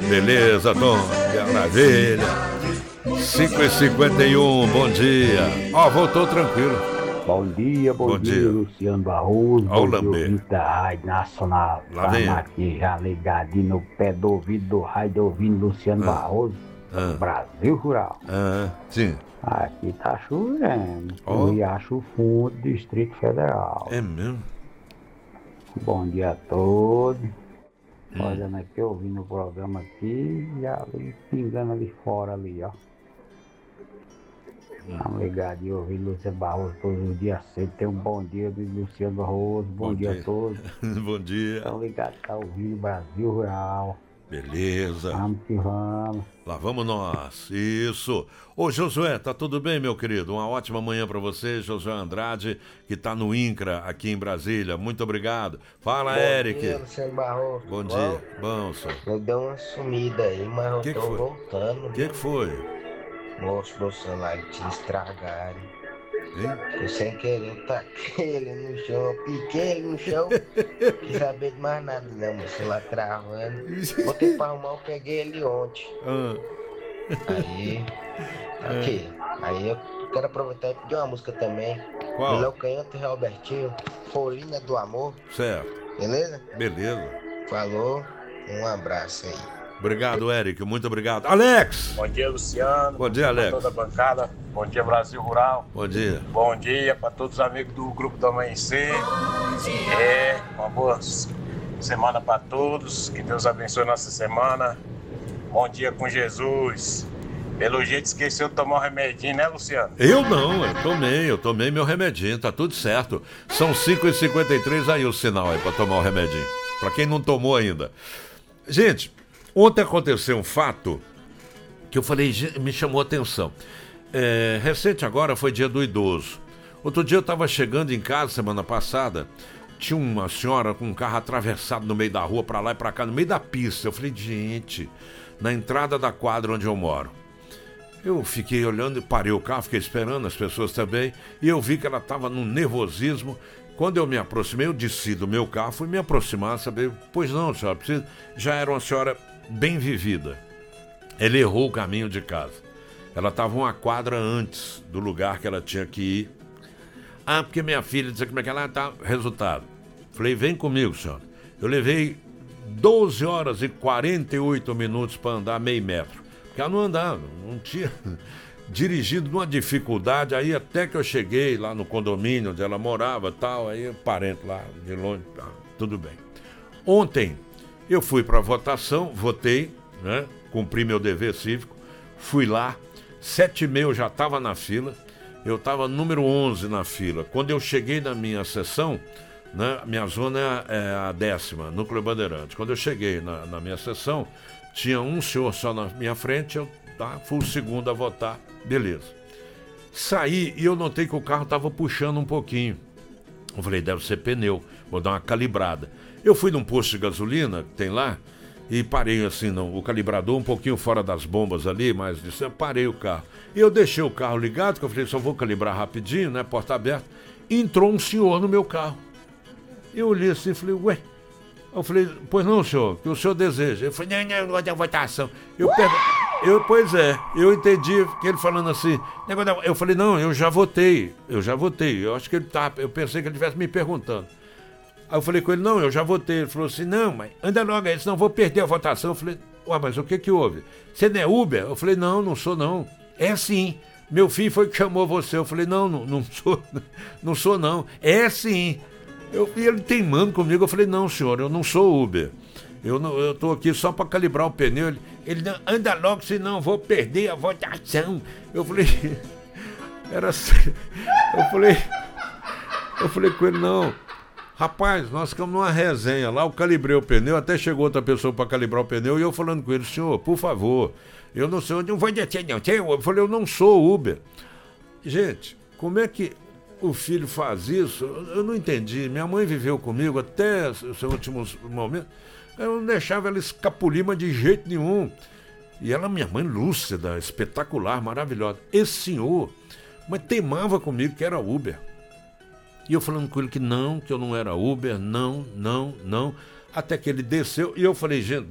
Beleza, Tom? Maravilha. 5h51, bom dia. Ó, voltou tranquilo. Bom dia, Luciano Barroso. Ó, o bom Lambê. dia, ouvinte da Rádio Nacional. Lá vem Estamos ele. aqui já ligadinho no pé do ouvido do Rádio ouvindo Luciano Barroso. Brasil Rural. Sim. Aqui tá chovendo. Ó. No Riacho Fundo, Distrito Federal. É mesmo? Bom dia a todos. Olhando aqui, ouvindo o programa aqui e ali, pingando ali fora ali, ó. Estamos ligados e ouvindo Luciano Barroso todos os dias cedo. Tem um bom dia do Luciano Barroso. Bom dia a todos. Bom dia. Estão ligados, tá ouvindo Brasil Rural. Beleza. Vamos que vamos. Lá vamos nós. Isso. Ô, Josué, tá tudo bem, meu querido? Uma ótima manhã pra você, Josué Andrade, que tá no INCRA aqui em Brasília. Muito obrigado. Fala, Eric. Bom dia, Luciano Barroso. Bom dia. Bom, senhor. Eu dei uma sumida aí, mas eu Que tô foi? voltando. O que foi? Mostrou o celular e te estragarem. Hein? Eu sem querer, eu taquei ele no chão, eu piquei ele no chão. Quis saber de mais nada, não, meu celular travando. Botei pra arrumar, eu peguei ele ontem. Aí, aqui. Aí eu quero aproveitar e pedir uma música também. Qual? Léo Canhoto e Robertinho, Folhinha do Amor. Certo. Beleza? Beleza. Falou, um abraço aí. Obrigado, Eric. Muito obrigado. Alex! Bom dia, Luciano. Bom dia, Alex. Pra toda a bancada. Bom dia, Brasil Rural. Bom dia. Bom dia para todos os amigos do Grupo do Amanhecer. Uma boa semana para todos. Que Deus abençoe nossa semana. Bom dia com Jesus. Pelo jeito esqueceu de tomar um remedinho, né, Luciano? Eu não, eu tomei meu remedinho, tá tudo certo. São 5h53, aí o sinal aí pra tomar o remedinho. Pra quem não tomou ainda. Gente, ontem aconteceu um fato que eu falei, me chamou a atenção. Recente agora foi dia do idoso. Outro dia eu tava chegando em casa, semana passada, tinha uma senhora com um carro atravessado no meio da rua, pra lá e pra cá, no meio da pista. Eu falei, gente, na entrada da quadra onde eu moro. Eu fiquei olhando, parei o carro, fiquei esperando, as pessoas também, e eu vi que ela estava num nervosismo. Quando eu me aproximei, eu desci do meu carro, fui me aproximar, saber, pois não, senhora, precisa. Já era uma senhora bem vivida. Ela errou o caminho de casa. Ela estava uma quadra antes do lugar que ela tinha que ir. Ah, porque minha filha disse como é que ela tá. Resultado. Falei, vem comigo, senhora. Eu levei 12 horas e 48 minutos para andar meio metro. Porque ela não andava, não tinha dirigido numa dificuldade. Aí até que eu cheguei lá no condomínio onde ela morava tal, aí parente lá de longe, tudo bem. Ontem eu fui para a votação, votei, né? Cumpri meu dever cívico, fui lá, 7h30 eu já estava na fila, eu estava número 11 na fila. Quando eu cheguei na minha sessão, né, minha zona é a 10ª, Núcleo Bandeirante. Quando eu cheguei na minha sessão, tinha um senhor só na minha frente, eu fui o segundo a votar, beleza. Saí e eu notei que o carro estava puxando um pouquinho. Eu falei, deve ser pneu, vou dar uma calibrada. Eu fui num posto de gasolina que tem lá e parei assim, o calibrador um pouquinho fora das bombas ali, mas disse, eu parei o carro. E eu deixei o carro ligado, que eu falei, só vou calibrar rapidinho, né, porta aberta. Entrou um senhor no meu carro. Eu olhei assim e falei, ué. Eu falei, pois não, senhor, o que o senhor deseja? Eu falei, não, negócio da votação. Pois é, eu entendi que ele falando assim, eu falei, não, eu já votei. Eu acho que ele tá, eu pensei que ele estivesse me perguntando. Aí eu falei com ele, não, eu já votei. Ele falou assim, não, mas anda logo aí, senão eu vou perder a votação. Eu falei, ué, mas o que houve? Você não é Uber? Eu falei, não sou não. É sim, meu filho foi que chamou você. Eu falei, não sou não. É sim. E ele teimando comigo, eu falei, não, senhor, eu não sou Uber. Eu tô aqui só para calibrar o pneu. Ele não, anda logo, senão eu vou perder a votação. Eu falei, era assim. Eu falei com ele, não. Rapaz, nós ficamos numa resenha lá, eu calibrei o pneu, até chegou outra pessoa para calibrar o pneu, e eu falando com ele, senhor, por favor, eu não vou descer não. Eu falei, eu não sou Uber. Gente, como é que o filho faz isso? Eu não entendi. Minha mãe viveu comigo até os seus últimos momentos. Eu não deixava ela escapulir, mas de jeito nenhum. E ela, minha mãe, lúcida, espetacular, maravilhosa. Esse senhor, mas teimava comigo que era Uber. E eu falando com ele que eu não era Uber, não. Até que ele desceu e eu falei, gente,